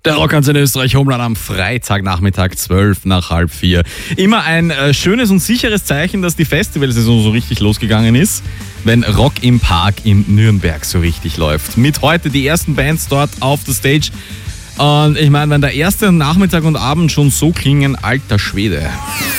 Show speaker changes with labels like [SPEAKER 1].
[SPEAKER 1] Der Rockantenne Österreich Homeland am Freitagnachmittag 3:40. Immer ein schönes und sicheres Zeichen, dass die Festivalsaison so richtig losgegangen ist, wenn Rock im Park in Nürnberg so richtig läuft. Mit heute die ersten Bands dort auf der Stage. Und ich meine, wenn der erste Nachmittag und Abend schon so klingen, alter Schwede.